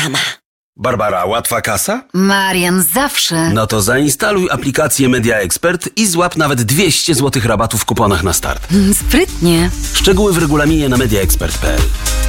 sama. Barbara, łatwa kasa? Marian, zawsze. No to zainstaluj aplikację Media Expert i złap nawet 200 zł rabatu w kuponach na start. Sprytnie. Szczegóły w regulaminie na mediaexpert.pl.